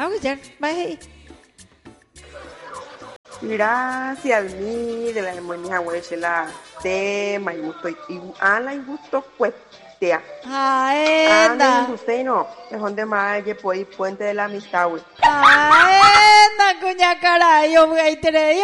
ya, bye. Gracias, mi de la demonia hueche la tema y gusto y ala y gusto cuestea. Aenda. Luceno, es donde más que puente de la amistad, güey. Aenda, cuña cara, yo voy a ir